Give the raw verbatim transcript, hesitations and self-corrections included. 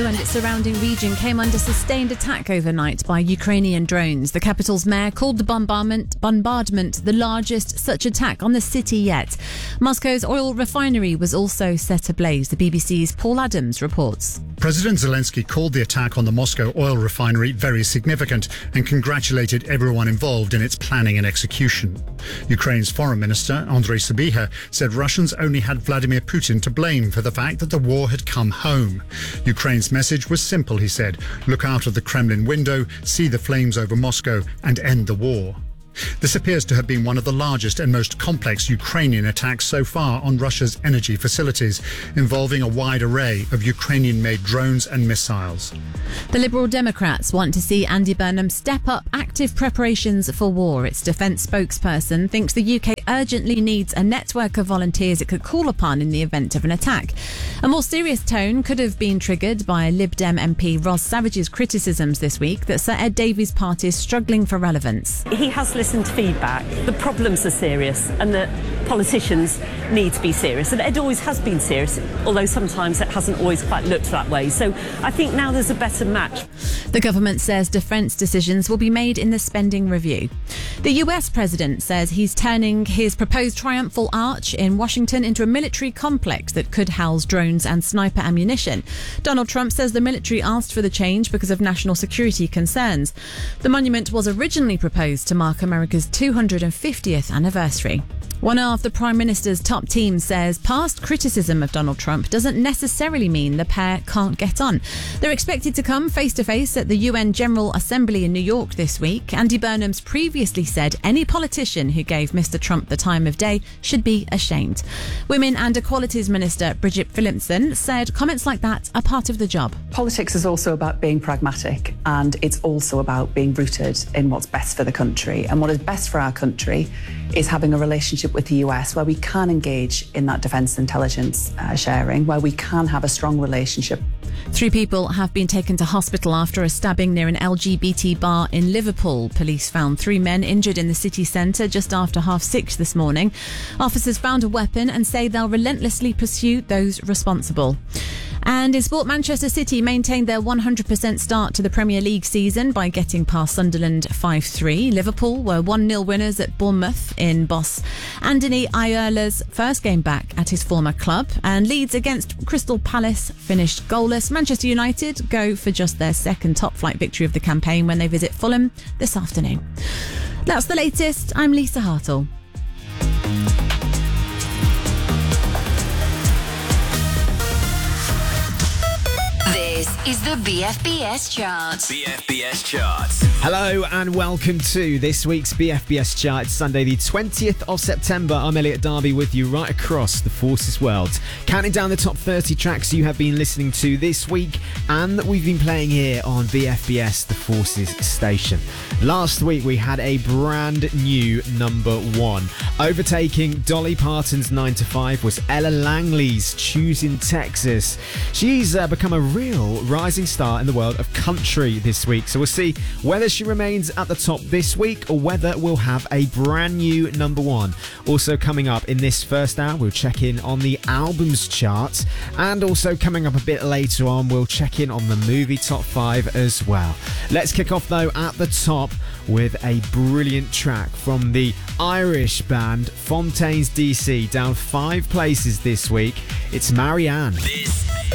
and its surrounding region came under sustained attack overnight by Ukrainian drones. The capital's mayor called the bombardment, bombardment the largest such attack on the city yet. Moscow's oil refinery was also set ablaze. The B B C's Paul Adams reports. President Zelensky called the attack on the Moscow oil refinery very significant and congratulated everyone involved in its planning and execution. Ukraine's foreign minister, Andrei Sybiha, said Russians only had Vladimir Putin to blame for the fact that the war had come home. Ukraine's message was simple, he said. Look out of the Kremlin window, see the flames over Moscow and end the war. This appears to have been one of the largest and most complex Ukrainian attacks so far on Russia's energy facilities, involving a wide array of Ukrainian-made drones and missiles. The Liberal Democrats want to see Andy Burnham step up active preparations for war. Its defence spokesperson thinks the U K urgently needs a network of volunteers it could call upon in the event of an attack. A more serious tone could have been triggered by Lib Dem M P Ros Savage's criticisms this week that Sir Ed Davey's party is struggling for relevance. He has listened to feedback. The problems are serious and the politicians need to be serious. And Ed always has been serious, although sometimes it hasn't always quite looked that way. So I think now there's a better match. The government says defence decisions will be made in the spending review. The U S president says he's turning his proposed triumphal arch in Washington into a military complex that could house drones and sniper ammunition. Donald Trump says the military asked for the change because of national security concerns. The monument was originally proposed to mark America's two hundred fiftieth anniversary. One of the Prime Minister's top team says past criticism of Donald Trump doesn't necessarily mean the pair can't get on. They're expected to come face-to-face at the U N General Assembly in New York this week. Andy Burnham's previously said any politician who gave Mister Trump the time of day should be ashamed. Women and Equalities Minister Bridget Phillipson said comments like that are part of the job. Politics is also about being pragmatic, and it's also about being rooted in what's best for the country. And what is best for our country is having a relationship with the U S where we can engage in that defence intelligence uh, sharing, where we can have a strong relationship. Three people have been taken to hospital after a stabbing near an L G B T bar in Liverpool. Police found three men injured in the city centre just after half six this morning. Officers found a weapon and say they'll relentlessly pursue those responsible. And in sport, Manchester City maintained their one hundred percent start to the Premier League season by getting past Sunderland five three. Liverpool were one nil winners at Bournemouth in boss Anthony Iola's first game back at his former club. And Leeds against Crystal Palace finished goalless. Manchester United go for just their second top-flight victory of the campaign when they visit Fulham this afternoon. That's the latest. I'm Lisa Hartle. This is the B F B S Charts. B F B S Charts. Hello and welcome to this week's B F B S Chart. It's Sunday the twentieth of September. I'm Elliot Darby with you right across the Forces world. Counting down the top thirty tracks you have been listening to this week and that we've been playing here on B F B S, the Forces station. Last week we had a brand new number one. Overtaking Dolly Parton's nine to five was Ella Langley's Choosing Texas. She's uh, become a real rising star in the world of country this week, so we'll see whether she remains at the top this week or whether we'll have a brand new number one. Also coming up in this first hour, we'll check in on the albums chart, and also coming up a bit later on, we'll check in on the movie top five as well. Let's kick off though at the top with a brilliant track from the Irish band Fontaines D C, down five places this week. It's Marianne. This